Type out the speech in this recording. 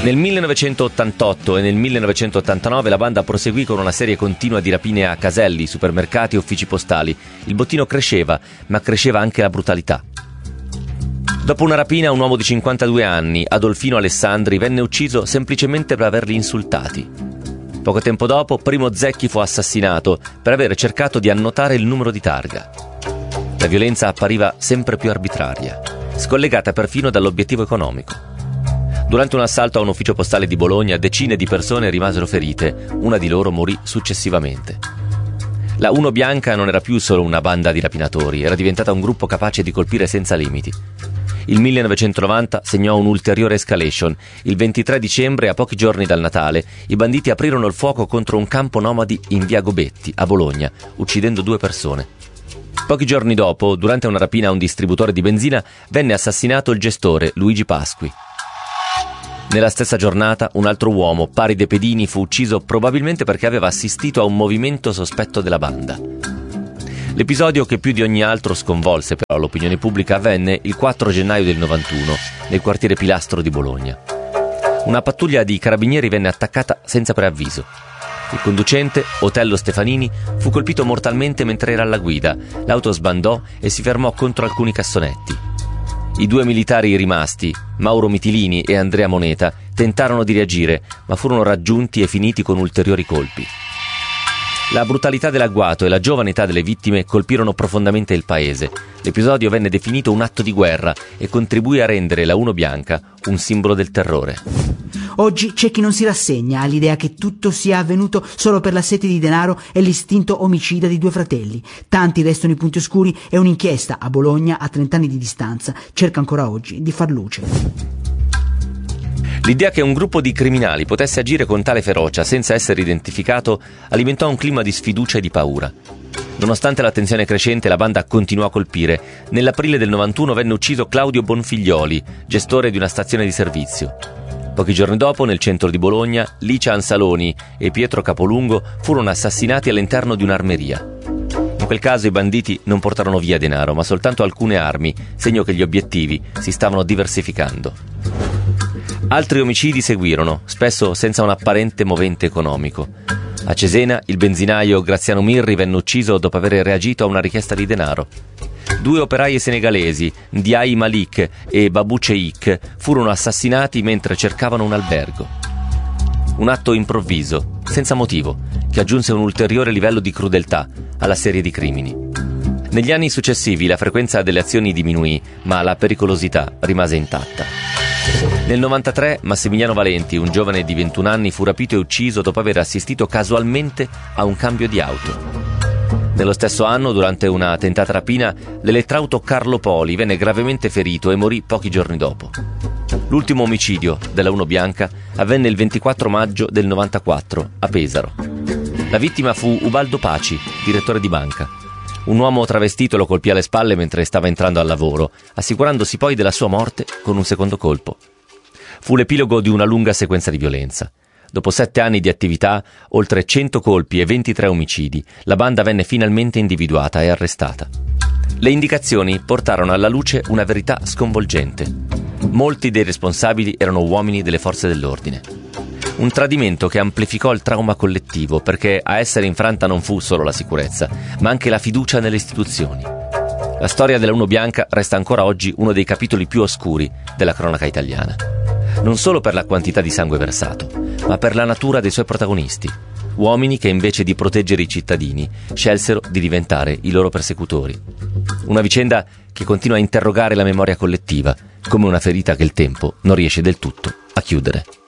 Nel 1988 e nel 1989 la banda proseguì con una serie continua di rapine a caselli, supermercati e uffici postali. Il bottino cresceva, ma cresceva anche la brutalità. Dopo una rapina, un uomo di 52 anni, Adolfino Alessandri, venne ucciso semplicemente per averli insultati. Poco tempo dopo, Primo Zecchi fu assassinato per aver cercato di annotare il numero di targa. La violenza appariva sempre più arbitraria, scollegata perfino dall'obiettivo economico. Durante un assalto a un ufficio postale di Bologna, decine di persone rimasero ferite, una di loro morì successivamente. La Uno Bianca non era più solo una banda di rapinatori, era diventata un gruppo capace di colpire senza limiti. Il 1990 segnò un'ulteriore escalation. Il 23 dicembre, a pochi giorni dal Natale, i banditi aprirono il fuoco contro un campo nomadi in via Gobetti, a Bologna, uccidendo 2 persone. Pochi giorni dopo, durante una rapina a un distributore di benzina, venne assassinato il gestore, Luigi Pasqui. Nella stessa giornata, un altro uomo, Paride Pedini, fu ucciso probabilmente perché aveva assistito a un movimento sospetto della banda. L'episodio che più di ogni altro sconvolse però l'opinione pubblica avvenne il 4 gennaio del 91, nel quartiere Pilastro di Bologna. Una pattuglia di carabinieri venne attaccata senza preavviso. Il conducente, Otello Stefanini, fu colpito mortalmente mentre era alla guida. L'auto sbandò e si fermò contro alcuni cassonetti. I 2 militari rimasti, Mauro Mitilini e Andrea Moneta, tentarono di reagire, ma furono raggiunti e finiti con ulteriori colpi. La brutalità dell'agguato e la giovane età delle vittime colpirono profondamente il paese. L'episodio venne definito un atto di guerra e contribuì a rendere la Uno Bianca un simbolo del terrore. Oggi c'è chi non si rassegna all'idea che tutto sia avvenuto solo per la sete di denaro e l'istinto omicida di 2 fratelli. Tanti restano i punti oscuri e un'inchiesta a Bologna, a 30 anni di distanza, cerca ancora oggi di far luce. L'idea che un gruppo di criminali potesse agire con tale ferocia senza essere identificato alimentò un clima di sfiducia e di paura. Nonostante la tensione crescente, la banda continuò a colpire. Nell'aprile del 91 venne ucciso Claudio Bonfiglioli, gestore di una stazione di servizio. Pochi giorni dopo, nel centro di Bologna, Licia Ansaloni e Pietro Capolungo furono assassinati all'interno di un'armeria. In quel caso i banditi non portarono via denaro, ma soltanto alcune armi, segno che gli obiettivi si stavano diversificando. Altri omicidi seguirono, spesso senza un apparente movente economico. A Cesena, il benzinaio Graziano Mirri venne ucciso dopo aver reagito a una richiesta di denaro. 2 operai senegalesi, Ndiaye Malik e Babou Cheikh, furono assassinati mentre cercavano un albergo. Un atto improvviso, senza motivo, che aggiunse un ulteriore livello di crudeltà alla serie di crimini. Negli anni successivi la frequenza delle azioni diminuì, ma la pericolosità rimase intatta. Nel 93 Massimiliano Valenti, un giovane di 21 anni, fu rapito e ucciso dopo aver assistito casualmente a un cambio di auto. Nello stesso anno, durante una tentata rapina, l'elettrauto Carlo Poli venne gravemente ferito e morì pochi giorni dopo. L'ultimo omicidio della Uno Bianca avvenne il 24 maggio del 94 a Pesaro. La vittima fu Ubaldo Paci, direttore di banca. Un uomo travestito lo colpì alle spalle mentre stava entrando al lavoro, assicurandosi poi della sua morte con un secondo colpo. Fu l'epilogo di una lunga sequenza di violenza. Dopo 7 anni di attività, oltre 100 colpi e 23 omicidi, la banda venne finalmente individuata e arrestata. Le indicazioni portarono alla luce una verità sconvolgente. Molti dei responsabili erano uomini delle forze dell'ordine. Un tradimento che amplificò il trauma collettivo, perché a essere infranta non fu solo la sicurezza, ma anche la fiducia nelle istituzioni. La storia della Uno Bianca resta ancora oggi uno dei capitoli più oscuri della cronaca italiana. Non solo per la quantità di sangue versato, ma per la natura dei suoi protagonisti. Uomini che invece di proteggere i cittadini scelsero di diventare i loro persecutori. Una vicenda che continua a interrogare la memoria collettiva, come una ferita che il tempo non riesce del tutto a chiudere.